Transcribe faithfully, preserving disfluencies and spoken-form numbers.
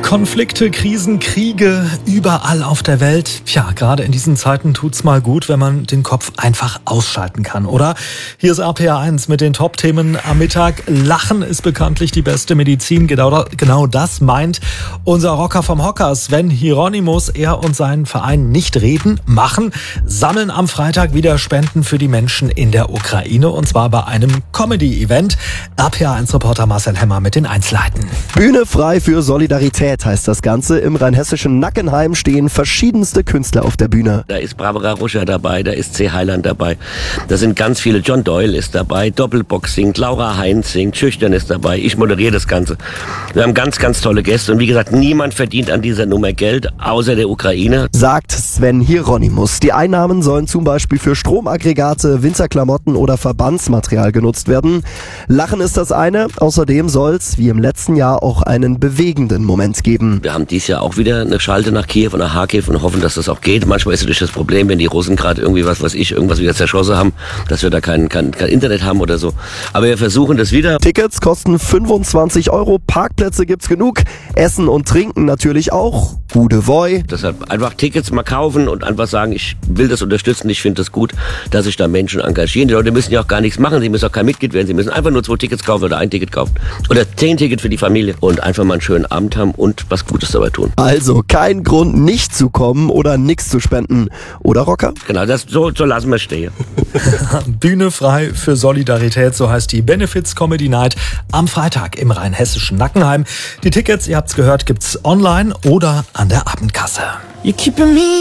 Konflikte, Krisen, Kriege, überall auf der Welt. Tja, gerade in diesen Zeiten tut's mal gut, wenn man den Kopf einfach ausschalten kann, oder? Hier ist R P R eins mit den Top-Themen am Mittag. Lachen ist bekanntlich die beste Medizin. Genau, genau das meint unser Rocker vom Hocker, Sven Hieronymus. Er und sein Verein nicht reden, machen, sammeln am Freitag wieder Spenden für die Menschen in der Ukraine. Und zwar bei einem Comedy-Event. R P R eins-Reporter Marcel Hemmer mit den Einzelheiten. Bühne frei für Solidarität heißt das Ganze. Im rheinhessischen Nackenheim stehen verschiedenste Künstler auf der Bühne. Da ist Barbara Ruscher dabei, da ist C. Heiland dabei. Da sind ganz viele. John Doyle ist dabei, Doppelbox singt, Laura Heinz singt, Schüchtern ist dabei. Ich moderiere das Ganze. Wir haben ganz, ganz tolle Gäste. Und wie gesagt, niemand verdient an dieser Nummer Geld, außer der Ukraine. Sagt Sven Hieronymus. Die Einnahmen sollen zum Beispiel für Stromaggregate, Winterklamotten oder Verbandsmaterial genutzt werden. Lachen ist das eine. Außerdem soll es, wie im letzten Jahr, auch einen bewegenden Moment geben. Wir haben dieses Jahr auch wieder eine Schalte nach Kiew und nach Kharkiv und hoffen, dass das auch geht. Manchmal ist natürlich das Problem, wenn die Russen gerade irgendwie was, was ich, irgendwas wieder zerschossen haben, dass wir da kein, kein, kein Internet haben oder so. Aber wir versuchen das wieder. Tickets kosten fünfundzwanzig Euro, Parkplätze gibt's genug, Essen und Trinken natürlich auch. Gute Voi. Deshalb einfach Tickets mal kaufen und einfach sagen, ich will das unterstützen, ich finde das gut, dass sich da Menschen engagieren. Die Leute müssen ja auch gar nichts machen, sie müssen auch kein Mitglied werden, sie müssen einfach nur zwei Tickets kaufen oder ein Ticket kaufen. Oder zehn Tickets für die Familie und einfach mal einen schönen Abend haben und was Gutes dabei tun. Also kein Grund, nicht zu kommen oder nichts zu spenden. Oder, Rocker? Genau, das, so, so lassen wir stehen. Bühne frei für Solidarität, so heißt die Benefits Comedy Night am Freitag im rheinhessischen Nackenheim. Die Tickets, ihr habt's gehört, gibt's online oder an der Abendkasse. You keeping me